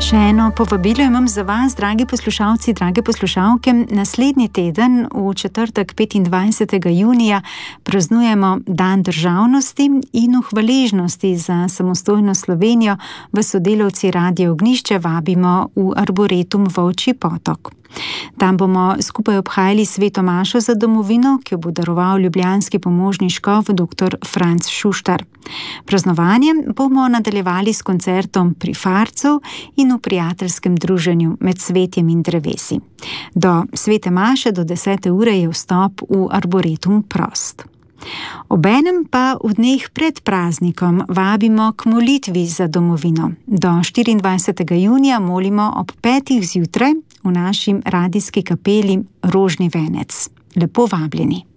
Še eno povabilo imam za vas, dragi poslušalci, drage poslušalke. Naslednji teden, v četrtek 25. junija, praznujemo Dan državnosti in v hvaležnosti za samostojno Slovenijo v sodelavci Radia Ognjišče vabimo v Arboretum Volčji Potok. Tam bomo skupaj obhajali sveto mašo za domovino, ki jo bo daroval ljubljanski pomožni škof dr. Franc Šuštar. Praznovanje bomo nadaljevali s koncertom pri Farcu in v prijateljskem druženju med cvetjem in drevesi. Do svete maše do 10. ure je vstop v Arboretum prost. Obenem pa v dneh pred praznikom vabimo k molitvi za domovino. Do 24. junija molimo ob 5. zjutraj v naši radijski kapeli Rožni venec. Lepo vabljeni.